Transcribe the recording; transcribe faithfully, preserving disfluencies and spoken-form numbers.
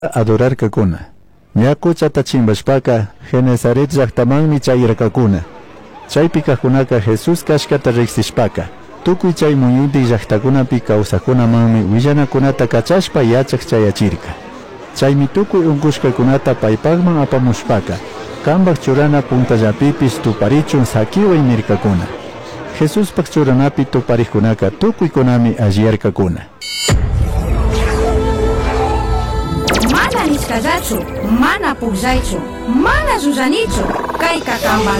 adorarkakuna. Ñakuchata chimbashpaka Genesaret llaqtamanmi chayrkakuna. Chaypi kaqkunaka Jesus kashkata riqsishpaka tukuy chay muyuntik llaqtakunapi kawsaqkunamanmi willanakunata kachashpa yachaq chayachirka. Chaymi tukuy unkushkakunata paypaqman apamushpaka kanpaq churana puntallapipis tuparichun sakiway nirkakuna. Jesuspaq churanapi tupariqkunaka tukuykunami alliyarkakuna. Mana niskallachu, mana pukllaychu, mana llullanitchu, kay kakambaq